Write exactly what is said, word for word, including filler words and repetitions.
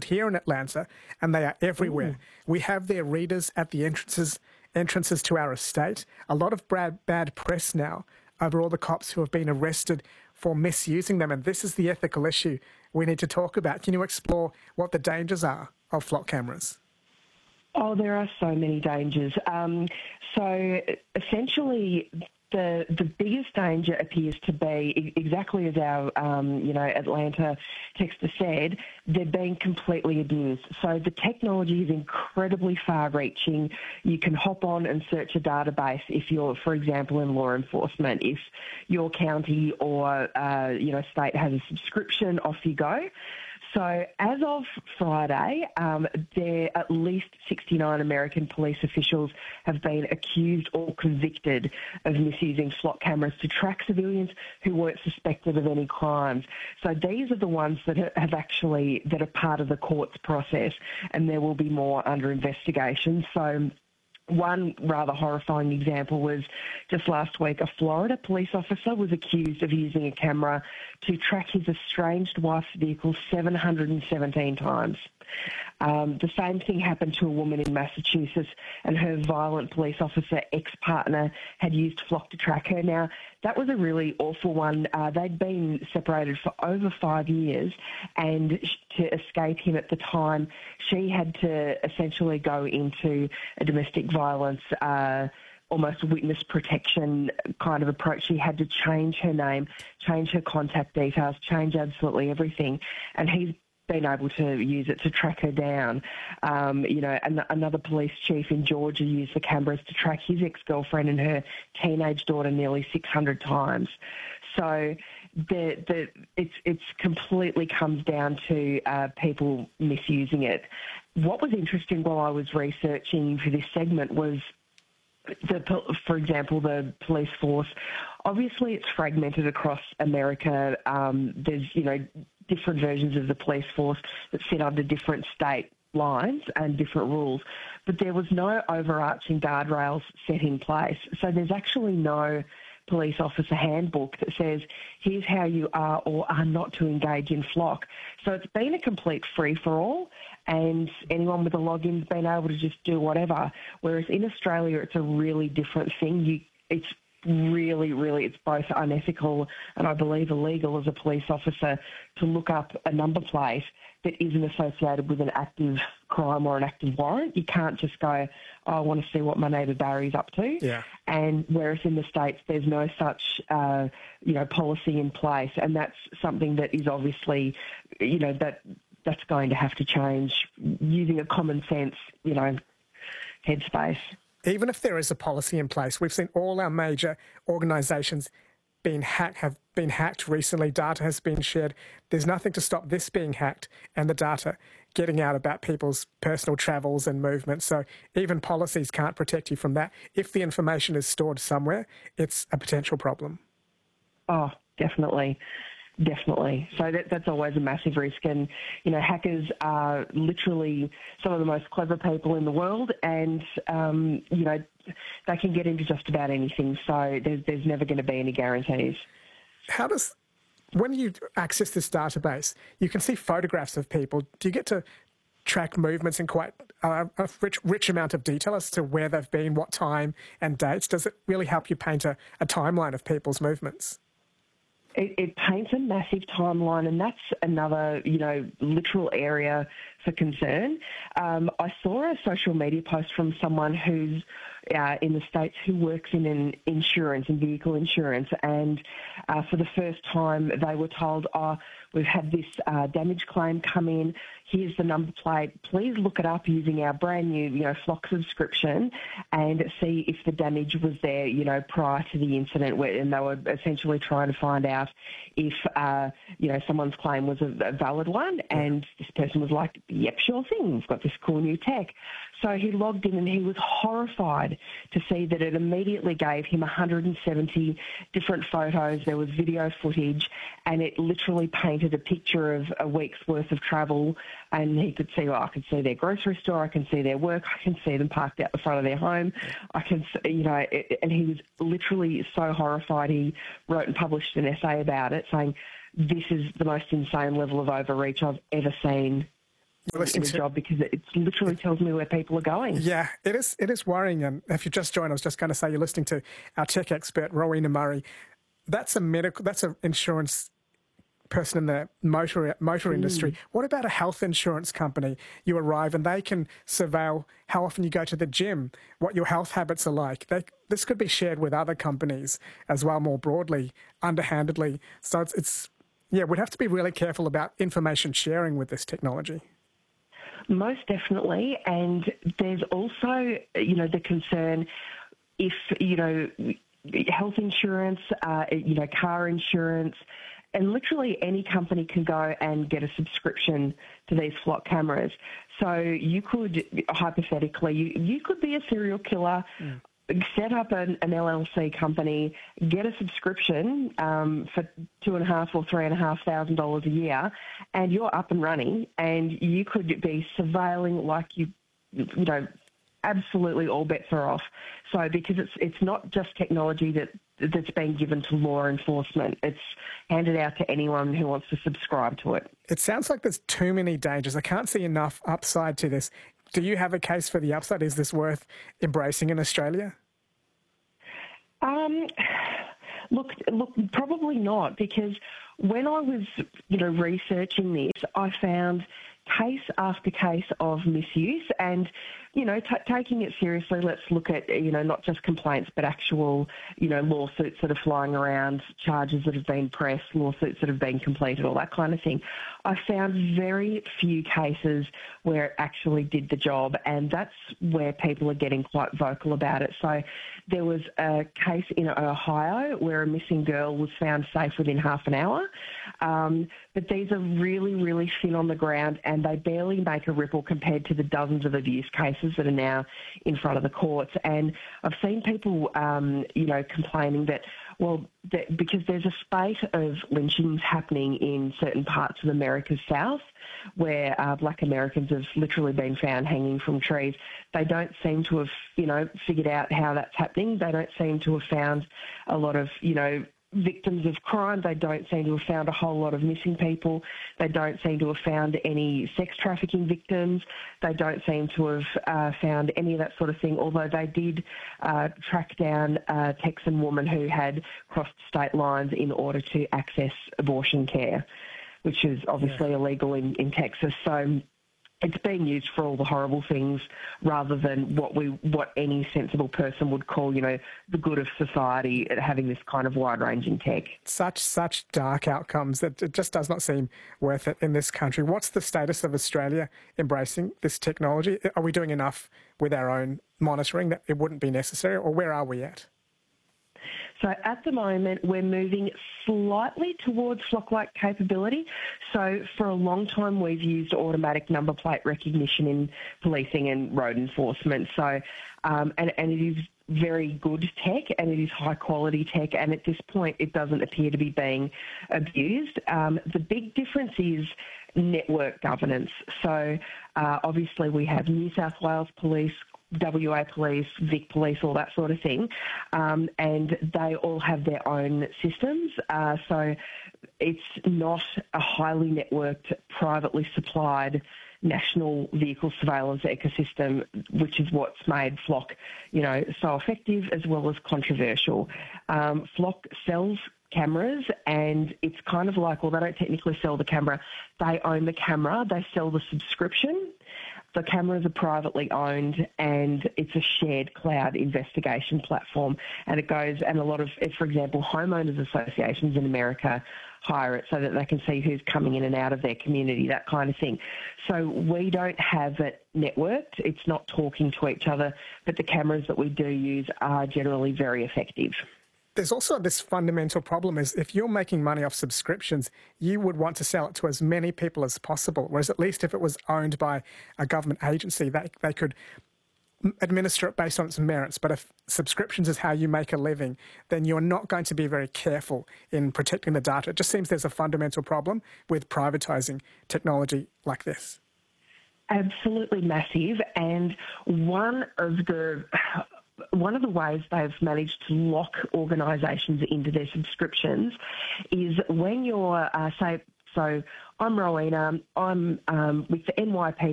here in Atlanta, and they are everywhere. Ooh. We have their readers at the entrances entrances to our estate. A lot of bad, bad press now over all the cops who have been arrested for misusing them, and this is the ethical issue we need to talk about. Can you explore what the dangers are of flock cameras? Oh, there are so many dangers. Um, so essentially, the the biggest danger appears to be exactly as our um, you know Atlanta texter said. They're being completely abused. So the technology is incredibly far-reaching. You can hop on and search a database if you're, for example, in law enforcement. If your county or uh, you know state has a subscription, off you go. So as of Friday, um, there at least sixty-nine American police officials have been accused or convicted of misusing flock cameras to track civilians who weren't suspected of any crimes. So these are the ones that have actually, that are part of the court's process, and there will be more under investigation. So one rather horrifying example was just last week, a Florida police officer was accused of using a camera to track his estranged wife's vehicle seven hundred seventeen times. Um, the same thing happened to a woman in Massachusetts, and her violent police officer ex-partner had used Flock to track her. Now, that was a really awful one. Uh, they'd been separated for over five years, and to escape him at the time, she had to essentially go into a domestic violence uh almost witness protection kind of approach. She had to change her name, change her contact details, change absolutely everything. And he's been able to use it to track her down. Um, you know, and another police chief in Georgia used the cameras to track his ex-girlfriend and her teenage daughter nearly six hundred times. So the, the, it's, it's completely comes down to uh, people misusing it. What was interesting while I was researching for this segment was The, for example, the police force, obviously it's fragmented across America. Um, there's, you know, different versions of the police force that sit under different state lines and different rules, but there was no overarching guardrails set in place. So there's actually no police officer handbook that says, here's how you are or are not to engage in flock. So it's been a complete free-for-all, and anyone with a login's been able to just do whatever. Whereas in Australia, it's a really different thing. You, it's really, really, it's both unethical and I believe illegal as a police officer to look up a number plate that isn't associated with an active crime or an active warrant. You can't just go, oh, I want to see what my neighbour Barry's up to. Yeah. And whereas in the States, there's no such, uh, you know, policy in place. And that's something that is obviously, you know, that that's going to have to change using a common sense, you know, headspace. Even if there is a policy in place, we've seen all our major organisations being hacked, have been hacked recently. Data has been shared. There's nothing to stop this being hacked and the data getting out about people's personal travels and movements. So even policies can't protect you from that. If the information is stored somewhere, it's a potential problem. Oh, definitely. Definitely. So that, that's always a massive risk. And, you know, hackers are literally some of the most clever people in the world, and, um, you know, they can get into just about anything. So there's, there's never going to be any guarantees. How does, when you access this database, you can see photographs of people. Do you get to track movements in quite uh, a rich, rich amount of detail as to where they've been, what time and dates? Does it really help you paint a, a timeline of people's movements? It, it paints a massive timeline, and that's another, you know, literal area for concern. Um, I saw a social media post from someone who's uh, in the States who works in an insurance and vehicle insurance, and uh, for the first time they were told, oh, we've had this uh, damage claim come in, here's the number plate, please look it up using our brand new, you know, Flock subscription and see if the damage was there, you know, prior to the incident, where, and they were essentially trying to find out if, uh, you know, someone's claim was a, a valid one, and this person was like, yep, sure thing, we've got this cool new tech. So he logged in and he was horrified to see that it immediately gave him one hundred seventy different photos. There was video footage, and it literally painted a picture of a week's worth of travel. And he could see, well, I can see their grocery store, I can see their work, I can see them parked out the front of their home. I can, see, you know, it, and he was literally so horrified. He wrote and published an essay about it saying, this is the most insane level of overreach I've ever seen You're in, in a to, job because it, it literally tells me where people are going. Yeah, it is It is worrying. And if you just joined, I was just going to say you're listening to our tech expert, Rowena Murray. That's a medical, that's an insurance person in the motor motor mm. industry. What about a health insurance company? You arrive and they can surveil how often you go to the gym, what your health habits are like. They, this could be shared with other companies as well, more broadly, underhandedly. So it's, it's yeah, we'd have to be really careful about information sharing with this technology. Most definitely. And there's also, you know, the concern if, you know, health insurance, uh, you know, car insurance, and literally any company can go and get a subscription to these Flock cameras. So you could, hypothetically, you, you could be a serial killer, mm. set up an, an L L C company, get a subscription um, for two and a half or three and a half thousand dollars a year, and you're up and running, and you could be surveilling like you, you know, absolutely all bets are off. So because it's it's not just technology that that's being given to law enforcement, it's handed out to anyone who wants to subscribe to it. It sounds like there's too many dangers. I can't see enough upside to this. Do you have a case for the upside? Is this worth embracing in Australia? Um, look, look, probably not, because when I was, you know, researching this, I found case after case of misuse, and you know, t- taking it seriously, let's look at, you know, not just complaints, but actual, you know, lawsuits that are flying around, charges that have been pressed, lawsuits that have been completed, all that kind of thing. I found very few cases where it actually did the job, and that's where people are getting quite vocal about it. So there was a case in Ohio where a missing girl was found safe within half an hour, um, but these are really, really thin on the ground, and they barely make a ripple compared to the dozens of abuse cases that are now in front of the courts. And I've seen people, um, you know, complaining that, well, that because there's a spate of lynchings happening in certain parts of America's South where uh, black Americans have literally been found hanging from trees. They don't seem to have, you know, figured out how that's happening. They don't seem to have found a lot of, you know, victims of crime. They don't seem to have found a whole lot of missing people. They don't seem to have found any sex trafficking victims. They don't seem to have uh, found any of that sort of thing, although they did uh, track down a Texan woman who had crossed state lines in order to access abortion care, which is obviously yeah. illegal in, in Texas. So it's being used for all the horrible things rather than what we, what any sensible person would call, you know, the good of society, having this kind of wide-ranging tech. Such, such dark outcomes that it just does not seem worth it in this country. What's the status of Australia embracing this technology? Are we doing enough with our own monitoring that it wouldn't be necessary, or where are we at? So at the moment, we're moving slightly towards Flock-like capability. So for a long time, we've used automatic number plate recognition in policing and road enforcement. So, um, and, and it is very good tech, and it is high quality tech, and at this point, it doesn't appear to be being abused. Um, the big difference is network governance. So uh, obviously, we have New South Wales Police, W A Police, Vic Police, all that sort of thing, um, and they all have their own systems. Uh, so it's not a highly networked, privately supplied national vehicle surveillance ecosystem, which is what's made Flock, you know, so effective as well as controversial. Um, Flock sells cameras, and it's kind of like, well, they don't technically sell the camera, they own the camera, they sell the subscription. The cameras are privately owned, and it's a shared cloud investigation platform. And it goes, and a lot of, for example, homeowners associations in America hire it so that they can see who's coming in and out of their community, that kind of thing. So we don't have it networked. It's not talking to each other, but the cameras that we do use are generally very effective. There's also this fundamental problem is if you're making money off subscriptions, you would want to sell it to as many people as possible, whereas at least if it was owned by a government agency, they, they could administer it based on its merits. But if subscriptions is how you make a living, then you're not going to be very careful in protecting the data. It just seems there's a fundamental problem with privatising technology like this. Absolutely massive. And one of the... One of the ways they've managed to lock organisations into their subscriptions is when you're, uh, say, So I'm Rowena. I'm um, with the N Y P